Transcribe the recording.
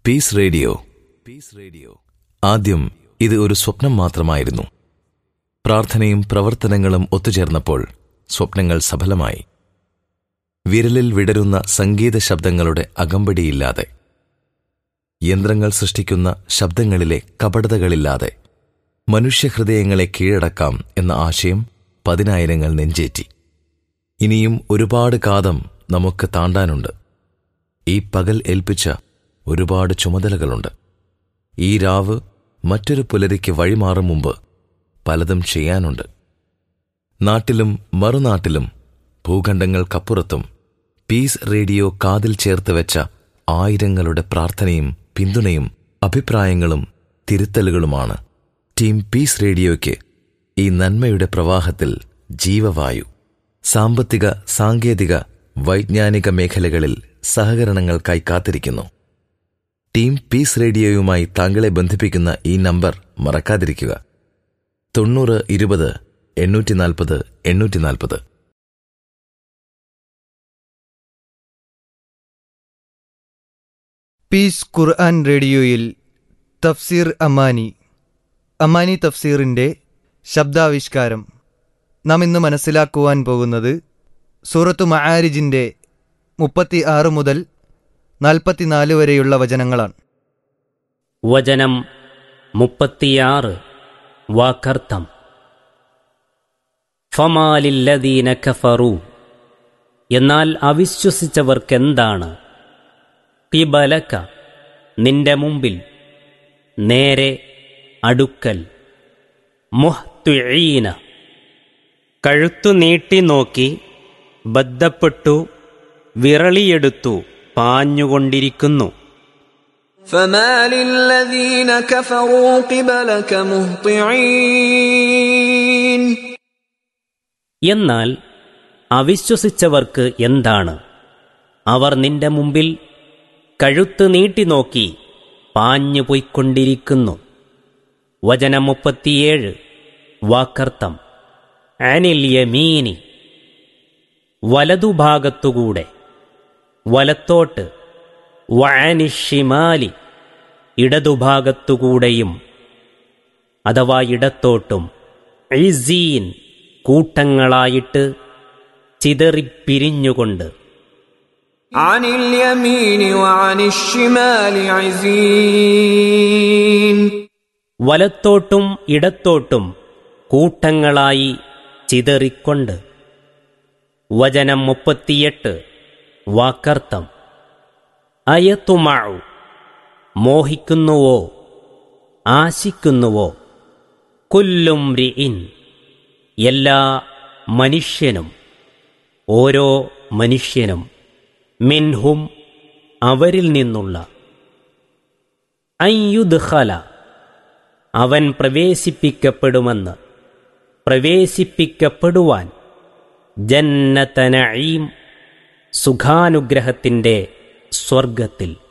Piece radio. ആദ്യം ഇത് ഒരു സ്വപ്നം മാത്രമായിരുന്നു. പ്രാർത്ഥനയും പ്രവർത്തനങ്ങളും ഒത്തുചേർന്നപ്പോൾ സ്വപ്നങ്ങൾ സഫലമായി. വിരലിൽ വിടരുന്ന സംഗീത ശബ്ദങ്ങളുടെ അകമ്പടിയില്ലാതെ, യന്ത്രങ്ങൾ സൃഷ്ടിക്കുന്ന ശബ്ദങ്ങളിലെ കപടതകളില്ലാതെ മനുഷ്യഹൃദയങ്ങളെ കീഴടക്കാം എന്ന ആശയം 10,000 നെഞ്ചേറ്റി. ഇനിയും ഒരുപാട് കാതം നമുക്ക് താണ്ടാനുണ്ട്. ഈ പകൽ ഏൽപ്പിച്ച ഒരുപാട് ചുമതലകളുണ്ട്. ഈ രാവ് മറ്റൊരു പുലരിക്ക് വഴിമാറും മുമ്പ് പലതും ചെയ്യാനുണ്ട്. നാട്ടിലും മറുനാട്ടിലും ഭൂഖണ്ഡങ്ങൾക്കപ്പുറത്തും പീസ് റേഡിയോ കാതിൽ ചേർത്ത് വെച്ച ആയിരങ്ങളുടെ പ്രാർത്ഥനയും പിന്തുണയും അഭിപ്രായങ്ങളും തിരുത്തലുകളുമാണ് ടീം പീസ് റേഡിയോയ്ക്ക് ഈ നന്മയുടെ പ്രവാഹത്തിൽ ജീവവായു. സാമ്പത്തിക, സാങ്കേതിക, വൈജ്ഞാനിക മേഖലകളിൽ സഹകരണങ്ങൾക്കായി കാത്തിരിക്കുന്നു. ടീം പീസ് റേഡിയോയുമായി താങ്കളെ ബന്ധിപ്പിക്കുന്ന ഈ നമ്പർ മറക്കാതിരിക്കുക: 90 20 840 840. പീസ് ഖുർആൻ റേഡിയോയിൽ തഫ്സീർ അമാനി തഫ്സീറിൻ്റെ ശബ്ദാവിഷ്കാരം. നാം ഇന്ന് മനസ്സിലാക്കുവാൻ പോകുന്നത് സൂറത്തു മആരിജിൻ്റെ 36 മുതൽ 44 വരെയുള്ള വചനങ്ങളാണ്. വചനം 36. വാക്കർത്ഥം: ഫമാലില്ലദീന കഫറു, എന്നാൽ അവിശ്വസിച്ചവർക്കെന്താണ്, ഖിബലക, നിന്റെ മുമ്പിൽ, നേരെ, അടുക്കൽ, മുഹ്തിഈന, കഴുത്തു നീട്ടി നോക്കി, ബദ്ധപ്പെട്ടു, വിറളിയെടുത്തു പാഞ്ഞുകൊണ്ടിരിക്കുന്നു. ഫമാലില്ലദീന കഫറൂ ഖിബലക മുഹ്തിഈൻ, എന്നാൽ അവിശ്വസിച്ചവർക്ക് എന്താണ്, അവർ നിന്റെ മുമ്പിൽ കഴുത്ത് നീട്ടി നോക്കി പാഞ്ഞു പോയിക്കൊണ്ടിരിക്കുന്നു. വചനം 37. വാക്കർത്ഥം: അനിൽ യമീനി, വലതുഭാഗത്തുകൂടെ, വലത്തോട്ട്, വഅനിഷിമാലി, ഇടതുഭാഗത്തുകൂടെയും അഥവാ ഇടത്തോട്ടും, ഇസീൻ, കൂട്ടങ്ങളായിട്ട്, ചിതറിപ്പിരിഞ്ഞുകൊണ്ട്. അനിൽ യമീനി വഅനിഷിമാലി ഇസീൻ, വലത്തോട്ടും ഇടത്തോട്ടും കൂട്ടങ്ങളായി ചിതറിക്കൊണ്ട്. വചനം 38. വാക്കർത്ഥം: അയതുമഉ, മോഹിക്കുന്നുവോ, ആശിക്കുന്നുവോ, കുല്ലുംരിഇൻ, എല്ലാ മനുഷ്യനും, ഓരോ മനുഷ്യനും, മിൻഹും, അവരിൽ നിന്നുള്ള, അയ്യുദ്ഖല, അവൻ പ്രവേശിപ്പിക്കപ്പെടുമെന്ന്, പ്രവേശിപ്പിക്കപ്പെടുവാൻ, ജന്നത നഈം, സുഖാനുഗ്രഹത്തിൻ്റെ സ്വർഗത്തിൽ.